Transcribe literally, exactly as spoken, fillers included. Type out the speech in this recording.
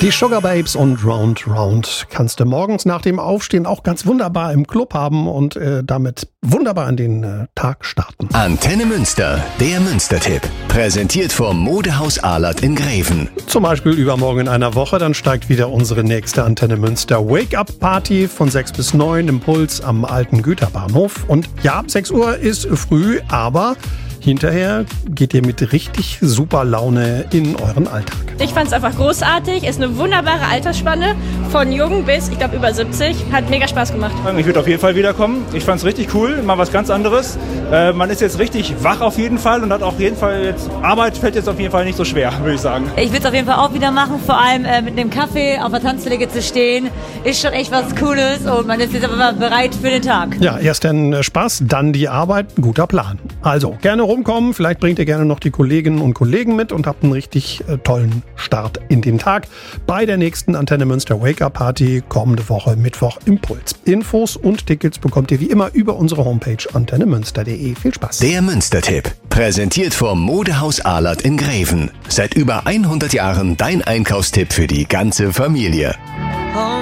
Die Sugar Babes und Round Round kannst du morgens nach dem Aufstehen auch ganz wunderbar im Club haben und äh, damit wunderbar an den äh, Tag starten. Antenne Münster, der Münster-Tipp. Präsentiert vom Modehaus Ahlert in Greven. Zum Beispiel übermorgen in einer Woche, dann steigt wieder unsere nächste Antenne Münster Wake-Up-Party von sechs bis neun im Puls am alten Güterbahnhof. Und ja, sechs Uhr ist früh, aber hinterher geht ihr mit richtig super Laune in euren Alltag. Ich fand es einfach großartig, ist eine wunderbare Altersspanne, von jung bis, ich glaube, über siebzig. Hat mega Spaß gemacht. Ich würde auf jeden Fall wiederkommen. Ich fand es richtig cool, mal was ganz anderes. Äh, man ist jetzt richtig wach auf jeden Fall und hat auf jeden Fall jetzt, Arbeit fällt jetzt auf jeden Fall nicht so schwer, würde ich sagen. Ich würde es auf jeden Fall auch wieder machen, vor allem äh, mit einem Kaffee auf der Tanzfläche zu stehen, ist schon echt was Cooles und man ist jetzt aber bereit für den Tag. Ja, erst den Spaß, dann die Arbeit, ein guter Plan. Also, gerne rumkommen, vielleicht bringt ihr gerne noch die Kolleginnen und Kollegen mit und habt einen richtig äh, tollen Start in den Tag bei der nächsten Antenne Münster Wake-Up-Party kommende Woche Mittwoch im Puls. Infos und Tickets bekommt ihr wie immer über unsere Homepage antenne münster punkt de. Viel Spaß. Der Münster-Tipp. Präsentiert vom Modehaus Ahlert in Greven. Seit über hundert Jahren dein Einkaufstipp für die ganze Familie.